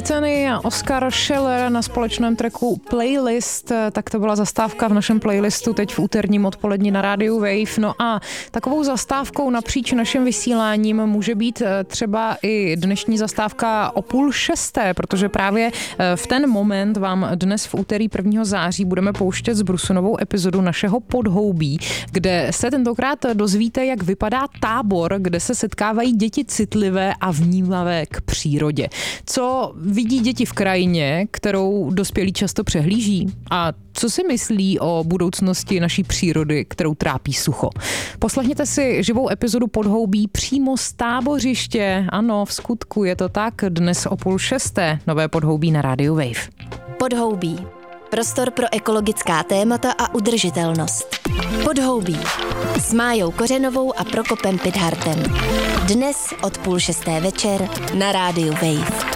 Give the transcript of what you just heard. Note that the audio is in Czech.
Litany a Oscar Scheller na společném tracku Playlist, tak to byla zastávka v našem playlistu teď v úterním odpoledni na rádiu Wave. No a takovou zastávkou napříč naším vysíláním může být třeba i dnešní zastávka o 5:30, protože právě v ten moment vám dnes v úterý 1. září budeme pouštět z Brusu novou epizodu našeho Podhoubí, kde se tentokrát dozvíte, jak vypadá tábor, kde se setkávají děti citlivé a vnímavé k přírodě. Co vidí děti v krajině, kterou dospělí často přehlíží, a co si myslí o budoucnosti naší přírody, kterou trápí sucho. Poslechněte si živou epizodu Podhoubí přímo z tábořiště. Ano, v skutku je to tak, dnes o 5:30, nové Podhoubí na rádiu Wave. Podhoubí. Prostor pro ekologická témata a udržitelnost. Podhoubí. S Májou Kořenovou a Prokopem Pidhartem. Dnes od 5:30 večer na rádiu Wave.